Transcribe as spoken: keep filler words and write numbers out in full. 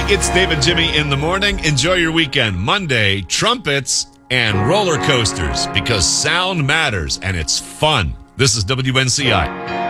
Hey, it's David Jimmy in the morning. Enjoy your weekend. Monday, trumpets and roller coasters because sound matters and it's fun. This is W N C I.